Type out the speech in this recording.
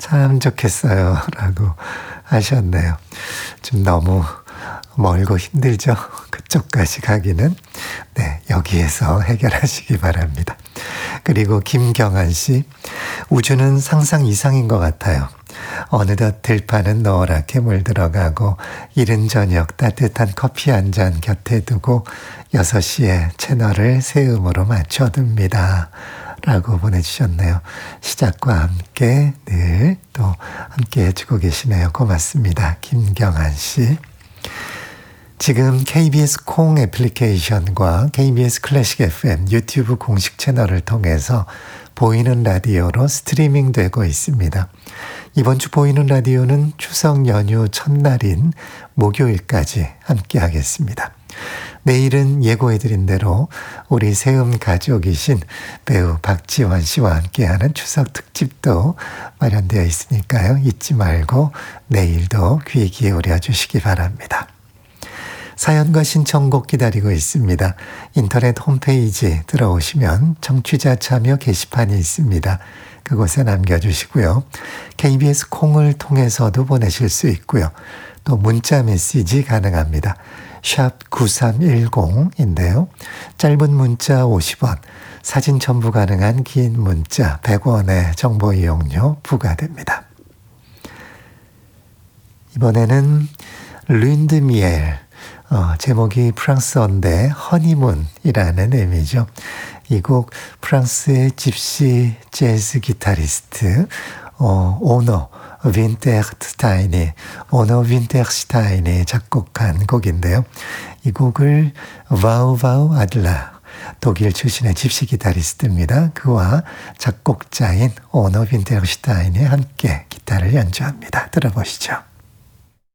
참 좋겠어요. 라고 하셨네요. 좀 너무 멀고 힘들죠? 그쪽까지 가기는. 네, 여기에서 해결하시기 바랍니다. 그리고 김경한 씨, 우주는 상상 이상인 것 같아요. 어느덧 들판은 노랗게 물들어가고 이른 저녁 따뜻한 커피 한 잔 곁에 두고 6시에 채널을 새음으로 맞춰둡니다. 라고 보내주셨네요. 시작과 함께 늘 또 함께 해주고 계시네요. 고맙습니다. 김경한 씨. 지금 KBS 콩 애플리케이션과 KBS 클래식 FM 유튜브 공식 채널을 통해서 보이는 라디오로 스트리밍 되고 있습니다. 이번 주 보이는 라디오는 추석 연휴 첫날인 목요일까지 함께 하겠습니다. 내일은 예고해드린 대로 우리 세음 가족이신 배우 박지원 씨와 함께하는 추석 특집도 마련되어 있으니까요. 잊지 말고 내일도 귀 기울여 주시기 바랍니다. 사연과 신청곡 기다리고 있습니다. 인터넷 홈페이지 들어오시면 청취자 참여 게시판이 있습니다. 그곳에 남겨주시고요. KBS 콩을 통해서도 보내실 수 있고요. 또 문자 메시지 가능합니다. 샵 9310인데요. 짧은 문자 50원, 사진 첨부 가능한 긴 문자 100원의 정보 이용료 부과됩니다. 이번에는 르인드미엘, 제목이 프랑스어인데 허니문이라는 의미죠. 이 곡 프랑스의 집시 재즈 기타리스트 오너 윈테르슈타인이 작곡한 곡인데요. 이 곡을 와우와우 아들라, 독일 출신의 집시 기타리스트입니다. 그와 작곡자인 오너 윈테르슈타인이 함께 기타를 연주합니다. 들어보시죠.